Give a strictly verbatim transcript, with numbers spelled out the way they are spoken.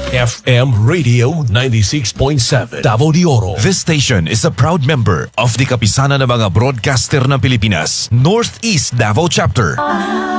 F M Radio ninety-six point seven Davao de Oro. This station is a proud member of the Kapisanan ng mga Broadcaster ng Pilipinas, Northeast Davao Chapter.